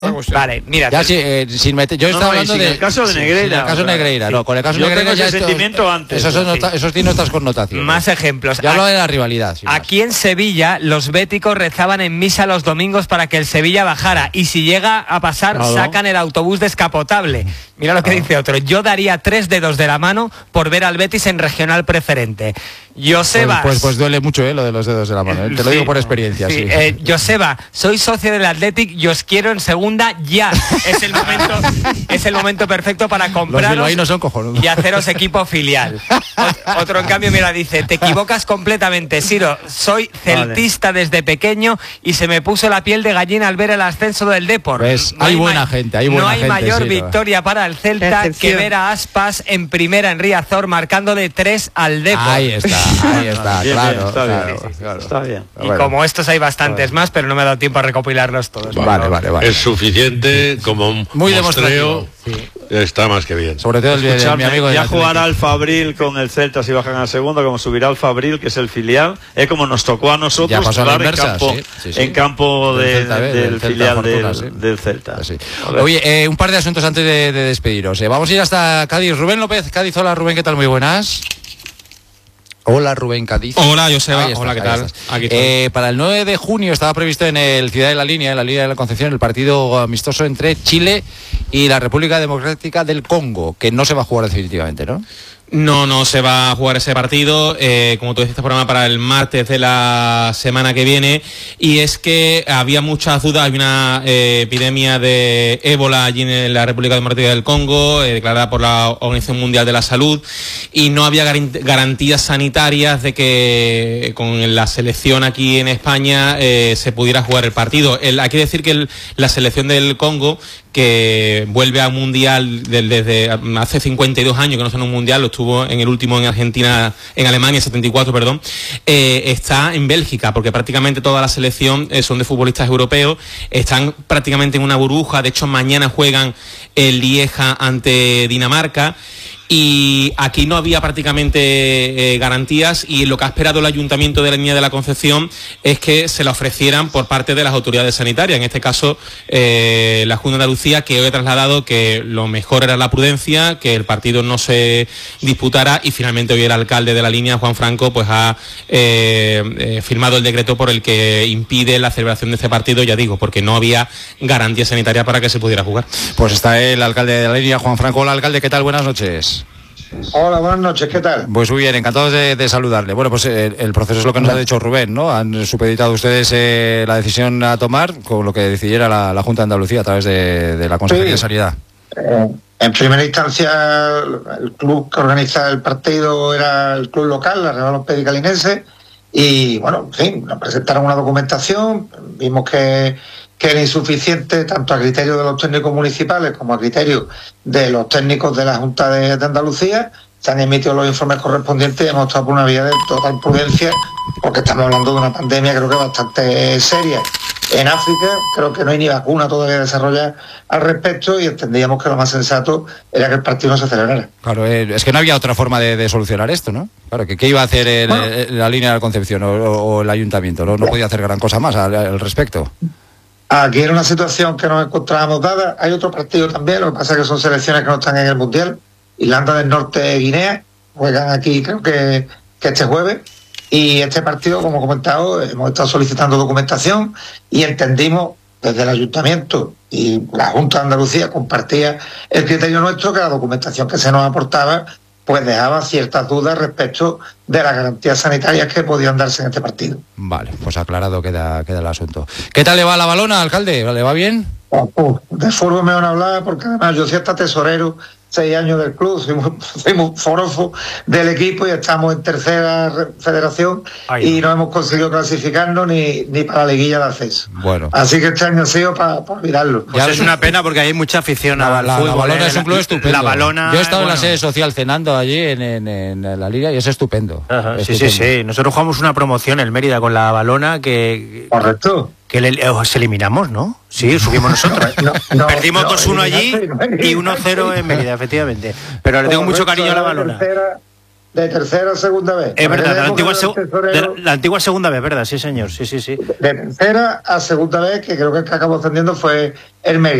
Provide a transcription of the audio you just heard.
Vale, mira. Ya sin meter, yo estaba hablando del caso de Negreira. El caso Negreira, sí. no, con el caso yo Negreira tengo ese ya sentimiento antes. Eso tiene otras connotaciones. Más ejemplos. Ya hablo de la rivalidad. Aquí en Sevilla, los béticos rezaban en misa los domingos para que el Sevilla bajara. Y si llega a pasar, sacan el autobús descapotable. Mira lo que dice otro. Yo daría 3 dedos de la mano por ver al Betis en regional preferente. Joseba. Pues duele mucho, lo de los dedos de la mano. Te lo digo por experiencia. Sí. Joseba, soy socio del Athletic y os quiero en segunda ya. Es el momento perfecto para compraros y haceros equipo filial. Otro en cambio, mira, dice, te equivocas completamente, Siro. Soy celtista desde pequeño y se me puso la piel de gallina al ver el ascenso del Depor. No hay buena gente, no hay mayor victoria para el Celta que ver a Aspas en primera en Riazor marcándole 3 al Depor. Ahí está, claro. Está bien. Y como estos hay bastantes más, pero no me ha dado tiempo a recopilarlos todos. Vale. Es suficiente como muy demostrativo. Está más que bien. Sobre todo mi amigo ya jugará el Fabril con el Celta si bajan a segunda, como subirá el Fabril, que es el filial. Es como nos tocó a nosotros jugar en campo del filial del Celta. Sí. Oye, un par de asuntos antes de despediros. Vamos a ir hasta Cádiz. Rubén López, Cádiz. Hola, Rubén, ¿qué tal? Muy buenas. Hola, Rubén Cádiz. Hola, Joseba. Hola, ¿qué tal? Aquí para el 9 de junio estaba previsto en el Ciudad de la Línea, en la Línea de la Concepción, el partido amistoso entre Chile y la República Democrática del Congo, que no se va a jugar definitivamente, ¿no? No se va a jugar ese partido, como tú decías, este programa para el martes de la semana que viene, y es que había muchas dudas. Hay una epidemia de ébola allí en la República Democrática del Congo, declarada por la Organización Mundial de la Salud, y no había garantías sanitarias de que con la selección aquí en España se pudiera jugar el partido. Hay que decir que la selección del Congo, que vuelve a un mundial desde hace 52 años que no está en un mundial, lo estuvo en el último en Argentina, en Alemania, 74, perdón, está en Bélgica, porque prácticamente toda la selección son de futbolistas europeos, están prácticamente en una burbuja. De hecho, mañana juegan el Lieja ante Dinamarca. Y aquí no había prácticamente garantías, y lo que ha esperado el Ayuntamiento de la Línea de la Concepción es que se la ofrecieran por parte de las autoridades sanitarias, en este caso la Junta de Andalucía, que hoy ha trasladado que lo mejor era la prudencia, que el partido no se disputara, y finalmente hoy el alcalde de la Línea, Juan Franco, pues ha firmado el decreto por el que impide la celebración de este partido, ya digo, porque no había garantía sanitaria para que se pudiera jugar. Pues está el alcalde de la Línea, Juan Franco. Hola, alcalde, ¿qué tal? Buenas noches. Hola, buenas noches, ¿qué tal? Pues muy bien, encantados de saludarle. Bueno, pues el proceso es lo que nos ha dicho Rubén, ¿no? Han supeditado ustedes la decisión a tomar con lo que decidiera la Junta de Andalucía a través de la Consejería de Sanidad. En primera instancia, el club que organiza el partido era el club local, la Real Ortopédica Linense, y bueno, en fin, nos presentaron una documentación, vimos que era insuficiente tanto a criterio de los técnicos municipales como a criterio de los técnicos de la Junta de Andalucía. Se han emitido los informes correspondientes y hemos estado por una vía de total prudencia, porque estamos hablando de una pandemia creo que bastante seria. En África creo que no hay ni vacuna todavía desarrollada al respecto, y entendíamos que lo más sensato era que el partido no se celebrara. Claro, es que no había otra forma de solucionar esto, ¿no? Claro, ¿qué iba a hacer la Línea de la Concepción o el Ayuntamiento? No podía hacer gran cosa más al respecto. Aquí era una situación que nos encontrábamos dada. Hay otro partido también, lo que pasa es que son selecciones que no están en el Mundial. Irlanda del Norte, Guinea, juegan aquí creo que este jueves. Y este partido, como he comentado, hemos estado solicitando documentación y entendimos desde el Ayuntamiento y la Junta de Andalucía compartía el criterio nuestro, que la documentación que se nos aportaba pues dejaba ciertas dudas respecto de las garantías sanitarias que podían darse en este partido. Vale, pues aclarado queda el asunto. ¿Qué tal le va a la Balona, alcalde? ¿Le va bien? De fútbol me van a hablar, porque además yo soy hasta tesorero 6 años del club, soy muy forofo del equipo, y estamos en tercera federación y no hemos conseguido clasificarnos ni para la liguilla de acceso. Bueno. Así que este año ha sido para olvidarlo. Pues es una pena, porque hay mucha afición al fútbol. La Balona es un club estupendo. La Balona, yo he estado en la sede social cenando allí en la liga, y es estupendo. Ajá, sí. Nosotros jugamos una promoción en Mérida con la Balona que... Correcto. Que se eliminamos, ¿no? Sí, subimos nosotros. Perdimos 2-1 allí y 1-0 en Mérida, efectivamente. Pero le tengo mucho cariño a la Balona. de tercera a segunda vez. Es verdad, la antigua segunda vez, ¿verdad? Sí, señor, sí. De tercera a segunda vez, que creo que el que acabó ascendiendo fue el Mérida.